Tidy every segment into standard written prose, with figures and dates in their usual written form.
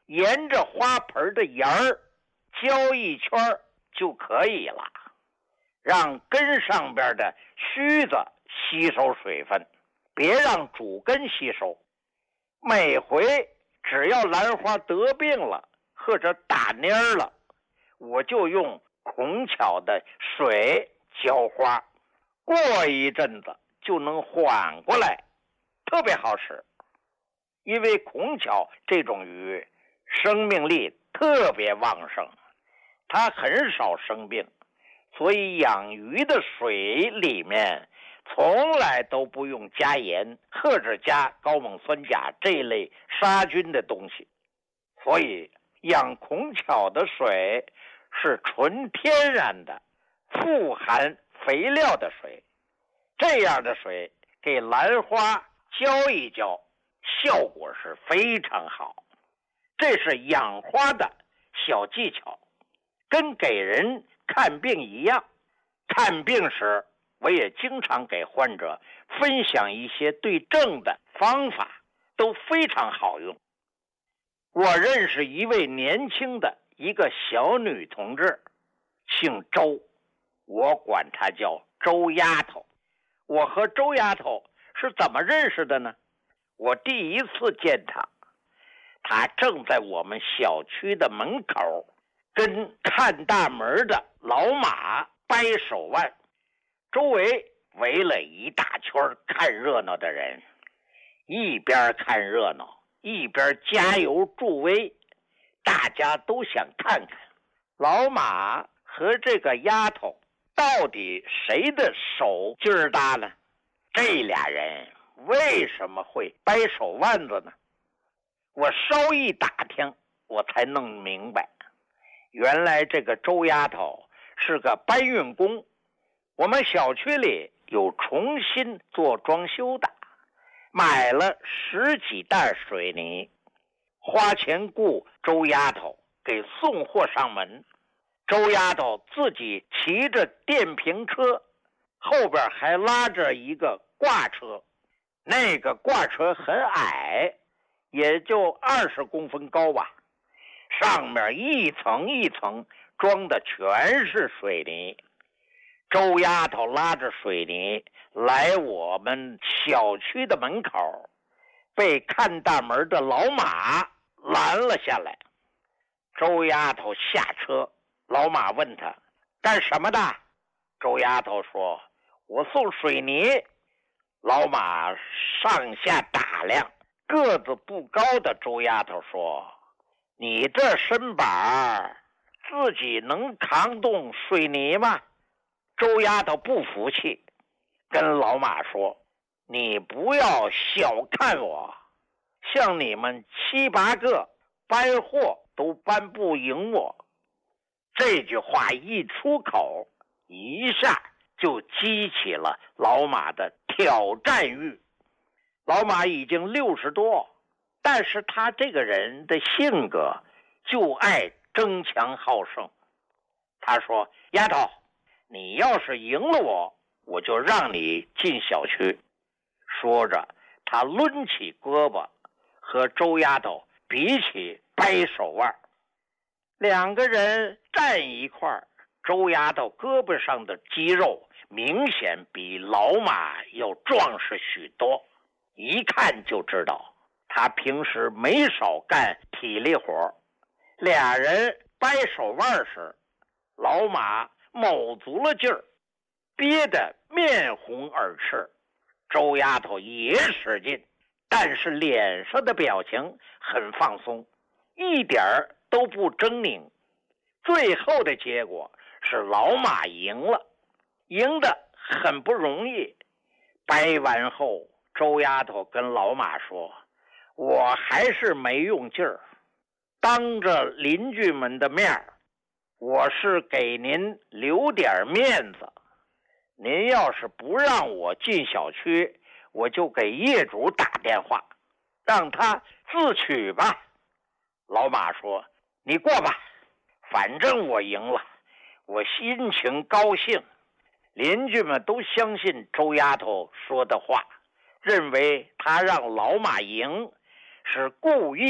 沿着花盆的沿儿浇一圈就可以了，让根上边的须子吸收水分，别让主根吸收。每回只要兰花得病了或者打蔫了，我就用孔巧的水浇花，过一阵子就能缓过来，特别好使。因为孔巧这种鱼生命力特别旺盛，它很少生病，所以养鱼的水里面从来都不用加盐或者加高锰酸钾这类杀菌的东西，所以养孔巧的水是纯天然的富含肥料的水。这样的水给兰花浇一浇，效果是非常好。这是养花的小技巧，跟给人看病一样。看病时我也经常给患者分享一些对症的方法，都非常好用。我认识一位年轻的一个小女同志，姓周，我管她叫周丫头。我和周丫头是怎么认识的呢？我第一次见她，她正在我们小区的门口跟看大门的老马掰手腕，周围围了一大圈看热闹的人，一边看热闹一边加油助威，大家都想看看老马和这个丫头到底谁的手劲儿大呢？这俩人为什么会掰手腕子呢？我稍一打听，我才弄明白，原来这个周丫头是个搬运工，我们小区里有重新做装修的，买了10几袋水泥，花钱雇周丫头给送货上门。周丫头自己骑着电瓶车，后边还拉着一个挂车，那个挂车很矮，也就20公分高吧，上面一层一层装的全是水泥。周丫头拉着水泥来我们小区的门口，被看大门的老马拦了下来。周丫头下车，老马问他干什么的？周丫头说我送水泥。老马上下打量，个子不高的周丫头说，你这身板自己能扛动水泥吗？周丫头不服气，跟老马说，你不要小看我，像你们7、8个搬货都搬不赢我。这句话一出口，一下就激起了老马的挑战欲。老马已经60多，但是他这个人的性格就爱争强好胜。他说，丫头，你要是赢了我，我就让你进小区。说着，他抡起胳膊和周丫头比起掰手腕。两个人站一块儿，周丫头胳膊上的肌肉明显比老马要壮实许多，一看就知道他平时没少干体力活。俩人掰手腕时，老马卯足了劲儿，憋得面红耳赤，周丫头也使劲，但是脸上的表情很放松，一点儿都不狰狞。最后的结果是老马赢了，赢得很不容易。掰完后，周丫头跟老马说，我还是没用劲儿，当着邻居们的面，我是给您留点面子，您要是不让我进小区，我就给业主打电话，让他自取吧。老马说，你过吧，反正我赢了，我心情高兴。邻居们都相信周丫头说的话，认为他让老马赢是故意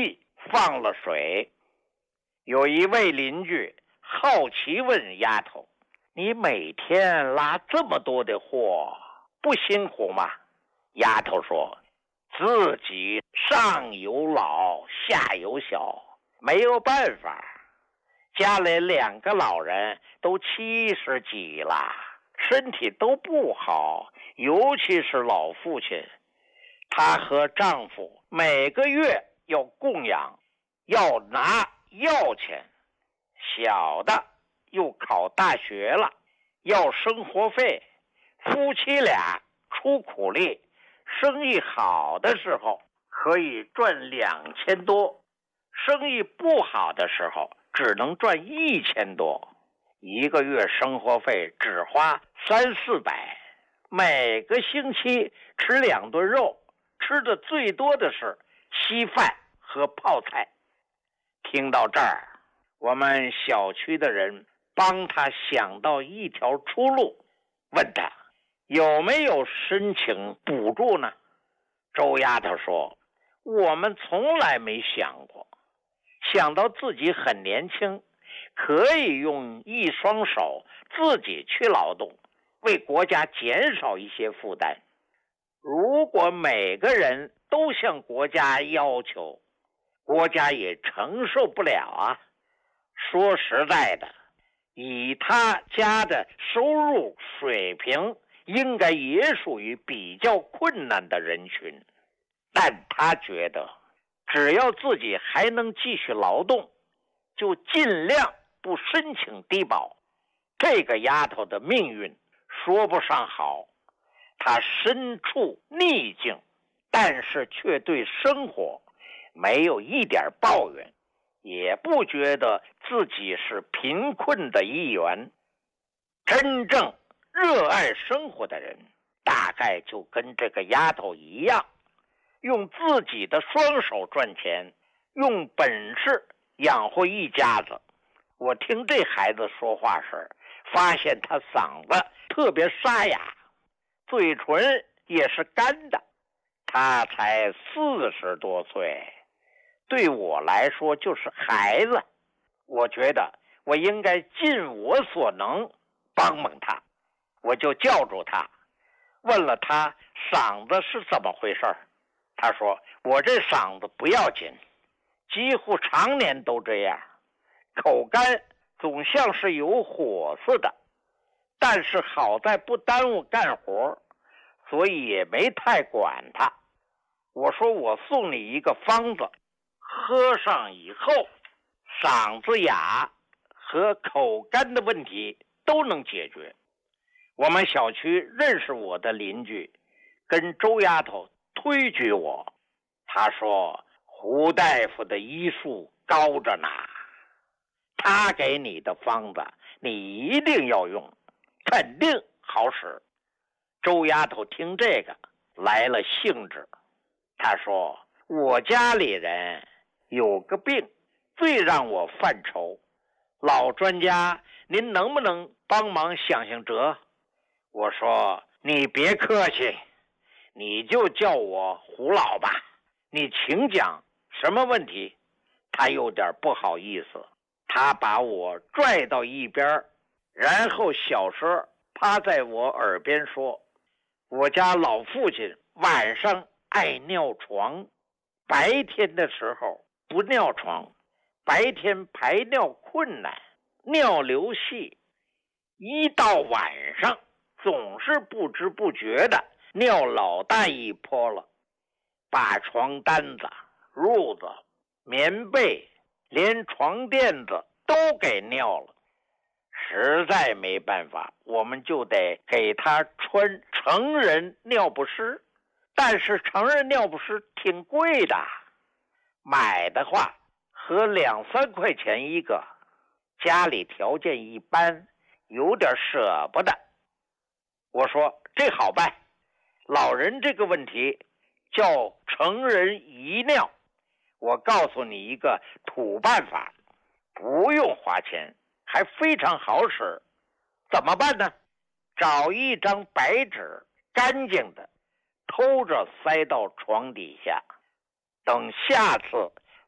放了水。有一位邻居好奇问丫头：“你每天拉这么多的货，不辛苦吗？”丫头说：“自己上有老下有小，没有办法。家里2个老人都70几了，身体都不好，尤其是老父亲，她和丈夫每个月要供养，要拿药钱，小的又考大学了，要生活费，夫妻俩出苦力，生意好的时候可以赚2000多，生意不好的时候只能赚1000多，一个月生活费只花300-400，每个星期吃2顿肉，吃的最多的是稀饭和泡菜。”听到这儿，我们小区的人帮他想到一条出路，问他有没有申请补助呢？周丫头说：“我们从来没想过，想到自己很年轻，可以用一双手自己去劳动，为国家减少一些负担。如果每个人都向国家要求，国家也承受不了啊。说实在的，以他家的收入水平，应该也属于比较困难的人群，但他觉得只要自己还能继续劳动，就尽量不申请低保。这个丫头的命运说不上好，她身处逆境，但是却对生活没有一点抱怨，也不觉得自己是贫困的一员。真正热爱生活的人，大概就跟这个丫头一样，用自己的双手赚钱，用本事养活一家子。我听这孩子说话时，发现他嗓子特别沙哑，嘴唇也是干的。他才40多岁，对我来说就是孩子。我觉得我应该尽我所能帮帮他。我就叫住他，问了他嗓子是怎么回事。他说：“我这嗓子不要紧，几乎常年都这样，口干，总像是有火似的，但是好在不耽误干活，所以也没太管他。”我说：“我送你一个方子，喝上以后，嗓子哑和口干的问题都能解决。”我们小区认识我的邻居跟周丫头推举我，他说：“胡大夫的医术高着呢，他给你的方子你一定要用，肯定好使。”周丫头听这个来了兴致，他说：“我家里人有个病，最让我犯愁，老专家您能不能帮忙想想辙？”我说：“你别客气，你就叫我胡老吧，你请讲，什么问题？”他有点不好意思，他把我拽到一边，然后小声趴在我耳边说：“我家老父亲晚上爱尿床，白天的时候不尿床，白天排尿困难，尿流细，一到晚上总是不知不觉的尿老大一泼了，把床单子、褥子、棉被，连床垫子都给尿了。实在没办法，我们就得给他穿成人尿不湿，但是成人尿不湿挺贵的，买的话合2-3块钱一个，家里条件一般，有点舍不得。”我说：“这好办，老人这个问题叫成人遗尿，我告诉你一个土办法，不用花钱，还非常好使。怎么办呢？找一张白纸，干净的，偷着塞到床底下，等下次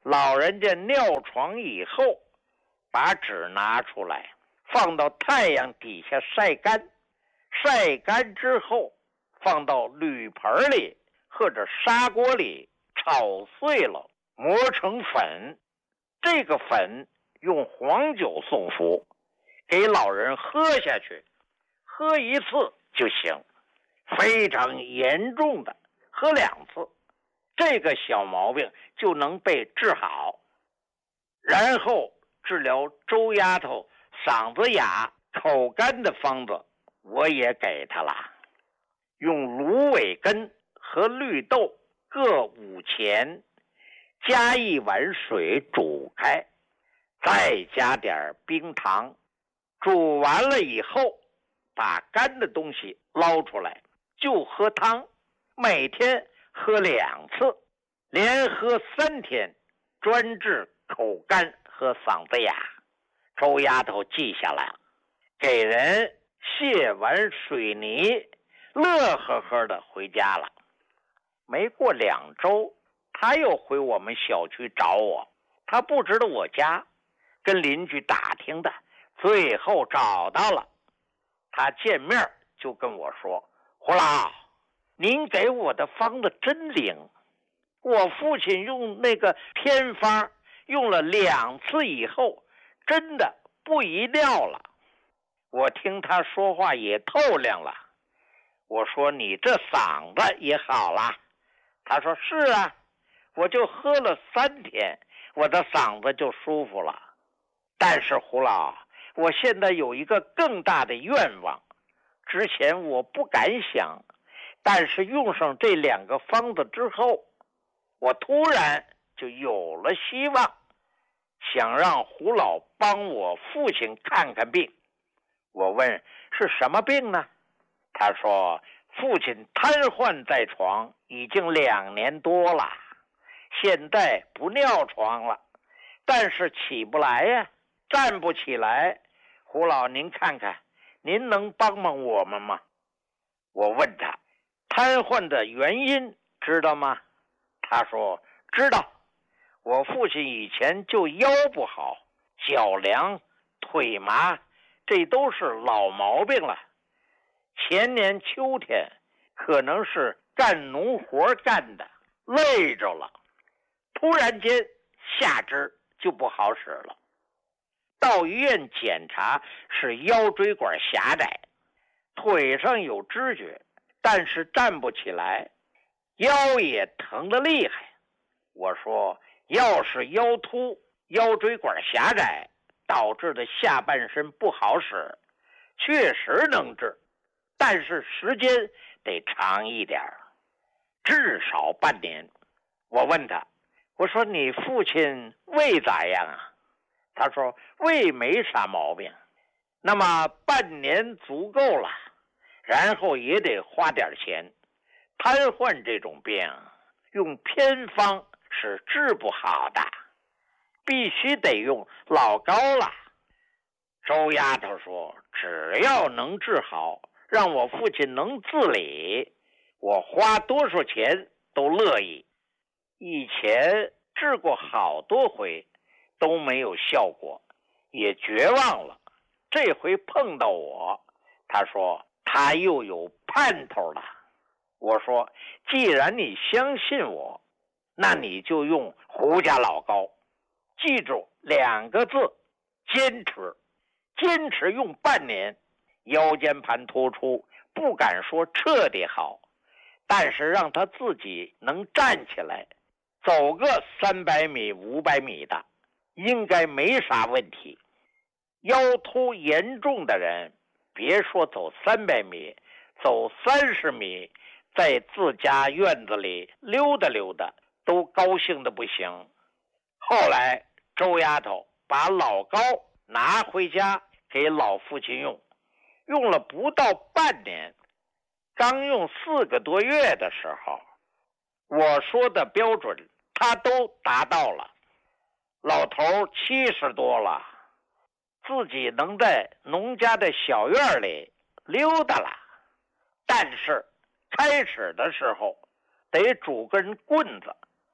老人家尿床以后，把纸拿出来，放到太阳底下晒干，晒干之后放到铝盆里或者砂锅里炒碎了，磨成粉。这个粉用黄酒送服，给老人喝下去，喝一次就行。非常严重的喝2次，这个小毛病就能被治好。然后治疗周丫头嗓子哑口干的方子我也给她了，用芦苇根和绿豆各5钱，加1碗水煮开，再加点冰糖，煮完了以后把干的东西捞出来，就喝汤，每天喝2次，连喝3天，专治口干和嗓子哑。周丫头记下来了，给人卸完水泥，乐呵呵的回家了。没过2周，他又回我们小区找我，他不知道我家，跟邻居打听的，最后找到了。他见面就跟我说，胡老，您给我的方子真灵，我父亲用那个偏方用了2次以后，真的不遗尿了。我听他说话也透亮了，我说你这嗓子也好了。他说是啊，我就喝了3天，我的嗓子就舒服了。但是胡老，我现在有一个更大的愿望，之前我不敢想，但是用上这2个方子之后，我突然就有了希望，想让胡老帮我父亲看看病。我问是什么病呢？他说父亲瘫痪在床已经2年多了，现在不尿床了，但是起不来呀，站不起来。胡老您看看，您能帮帮我们吗？我问他瘫痪的原因知道吗？他说知道，我父亲以前就腰不好，脚凉，腿麻，这都是老毛病了。前年秋天可能是干农活干的累着了，突然间下肢就不好使了，到医院检查是腰椎管狭窄，腿上有知觉，但是站不起来，腰也疼得厉害。我说要是腰突、腰椎管狭窄导致的下半身不好使，确实能治，但是时间得长一点，至少半年。我问他，我说你父亲胃咋样啊？他说胃没啥毛病。那么半年足够了，然后也得花点钱。瘫痪这种病用偏方是治不好的，必须得用老膏了。周丫头说只要能治好，让我父亲能自理，我花多少钱都乐意。以前治过好多回都没有效果，也绝望了。这回碰到我，他说他又有盼头了。我说既然你相信我，那你就用胡家老膏，记住2个字，坚持。坚持用半年，腰间盘突出不敢说彻底好，但是让他自己能站起来，走个300米、500米的，应该没啥问题。腰突严重的人，别说走300米，走30米，在自家院子里溜达溜达，都高兴的不行。后来周丫头把老膏拿回家给老父亲用，用了不到半年，刚用4个多月的时候，我说的标准他都达到了。老头70多了，自己能在农家的小院里溜达了，但是开始的时候得拄根棍子，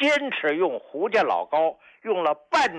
坚持用胡家老膏，用了半